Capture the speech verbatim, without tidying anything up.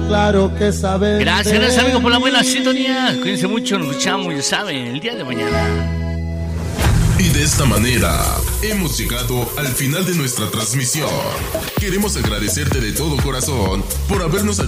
claro que saben. Gracias, gracias amigos por la buena sintonía. Cuídense mucho, nos escuchamos, ya saben, el día de mañana. Y de esta manera hemos llegado al final de nuestra transmisión. Queremos agradecerte de todo corazón por habernos